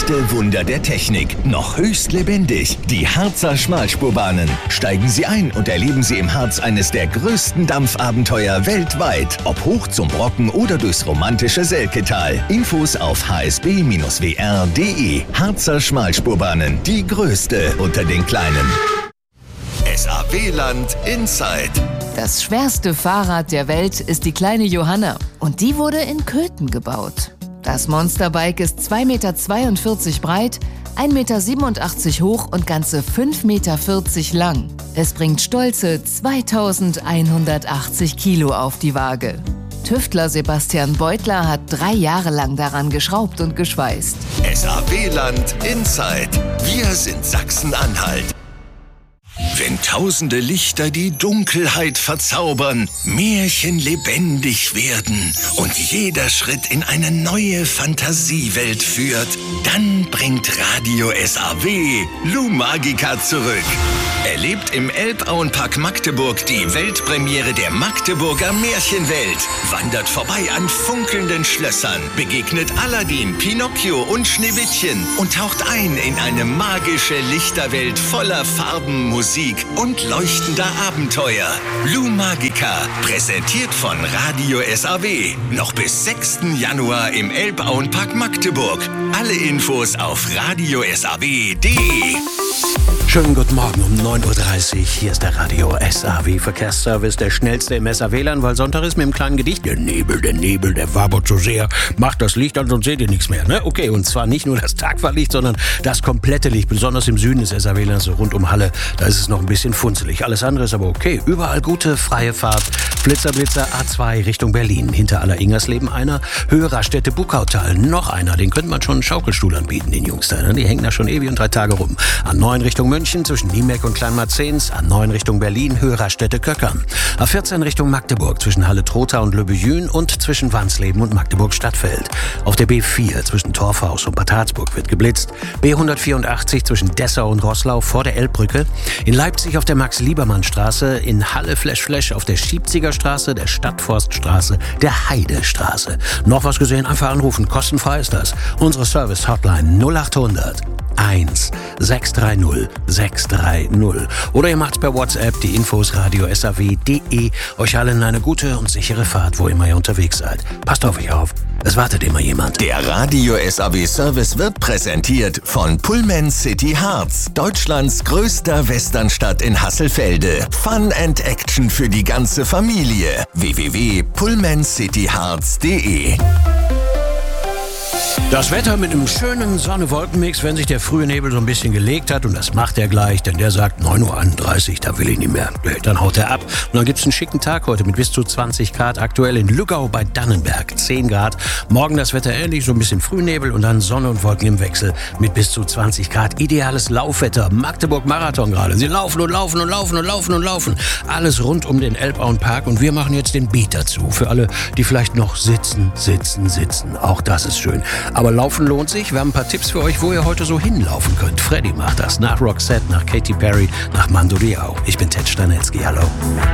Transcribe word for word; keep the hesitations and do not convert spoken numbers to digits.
Echte Wunder der Technik, noch höchst lebendig. Die Harzer Schmalspurbahnen. Steigen Sie ein und erleben Sie im Harz eines der größten Dampfabenteuer weltweit. Ob hoch zum Brocken oder durchs romantische Selketal. Infos auf h s b Bindestrich w r punkt d e. Harzer Schmalspurbahnen, die größte unter den kleinen. S A W-Land Inside. Das schwerste Fahrrad der Welt ist die kleine Johanna. Und die wurde in Köthen gebaut. Das Monsterbike ist zwei Komma zweiundvierzig Meter breit, ein Komma siebenundachtzig Meter hoch und ganze fünf Komma vierzig Meter lang. Es bringt stolze zweitausendeinhundertachtzig Kilo auf die Waage. Tüftler Sebastian Beutler hat drei Jahre lang daran geschraubt und geschweißt. S A W-Land Inside. Wir sind Sachsen-Anhalt. Wenn tausende Lichter die Dunkelheit verzaubern, Märchen lebendig werden und jeder Schritt in eine neue Fantasiewelt führt, dann bringt Radio S A W Lumagica zurück. Erlebt im Elbauenpark Magdeburg die Weltpremiere der Magdeburger Märchenwelt. Wandert vorbei an funkelnden Schlössern, begegnet Aladdin, Pinocchio und Schneewittchen und taucht ein in eine magische Lichterwelt voller Farben, Musik und leuchtender Abenteuer. Lumagica, präsentiert von Radio S A W. Noch bis sechsten Januar im Elbauenpark Magdeburg. Alle Infos auf radio s a w punkt d e. Schönen guten Morgen um neun Uhr dreißig. Hier ist der Radio S A W Verkehrsservice, der schnellste im S A W-Land, weil Sonntag ist mit dem kleinen Gedicht. Der Nebel, der Nebel, der wabert so sehr. Macht das Licht an, sonst seht ihr nichts mehr. Ne? Okay, und zwar nicht nur das Tagfahrlicht, sondern das komplette Licht. Besonders im Süden des S A W-Lands, so rund um Halle, da ist es noch ein bisschen funzelig. Alles andere ist aber okay. Überall gute, freie Fahrt. Blitzer, Blitzer, A zwei Richtung Berlin. Hinter Aller-Ingersleben einer. Höhe Raststätte Buckautal. Noch einer. Den könnte man schon einen Schaukelstuhl anbieten, den Jungs da. Ne? Die hängen da schon ewig und drei Tage rum. A neun Richtung München, zwischen Niemek und Kleinmarzens. A neun Richtung Berlin, Höhe Raststätte Köckern. A vierzehn Richtung Magdeburg, zwischen Halle-Trotha und Löbejün und zwischen Wansleben und Magdeburg-Stadtfeld. Auf der B vier, zwischen Torfhaus und Bad Harzburg, wird geblitzt. B hundertvierundachtzig, zwischen Dessau und Roßlau, vor der Elbbrücke. In Leipzig auf der Max-Liebermann-Straße. In Halle Flash-Flash auf der Schiebziger Straße, der Stadtforststraße, der Heidestraße. Noch was gesehen? Einfach anrufen. Kostenfrei ist das. Unsere Service-Hotline null acht hundert eins sechs drei null sechs drei null. Oder ihr macht's per WhatsApp, die Infos radio s a w punkt d e. Euch allen eine gute und sichere Fahrt, wo immer ihr unterwegs seid. Passt auf euch auf. Es wartet immer jemand. Der Radio S A W Service wird präsentiert von Pullman City Harz, Deutschlands größter Westernstadt in Hasselfelde. Fun and Action für die ganze Familie. w w w punkt pullman city harz punkt d e. Das Wetter mit einem schönen Sonne-Wolken-Mix, wenn sich der frühe Nebel so ein bisschen gelegt hat, und das macht er gleich, denn der sagt neun Uhr einunddreißig, da will ich nicht mehr. Dann haut er ab. Und dann gibt's einen schicken Tag heute mit bis zu zwanzig Grad, aktuell in Lüggau bei Dannenberg zehn Grad. Morgen das Wetter ähnlich, so ein bisschen Frühnebel und dann Sonne und Wolken im Wechsel mit bis zu zwanzig Grad. Ideales Laufwetter, Magdeburg-Marathon gerade. Sie laufen und laufen und laufen und laufen und laufen. Alles rund um den Elbauenpark, und wir machen jetzt den Beat dazu. Für alle, die vielleicht noch sitzen, sitzen, sitzen. Auch das ist schön. Aber Laufen lohnt sich. Wir haben ein paar Tipps für euch, wo ihr heute so hinlaufen könnt. Freddy macht das. Nach Roxette, nach Katy Perry, nach Mando Diao. Ich bin Ted Stanecki. Hallo.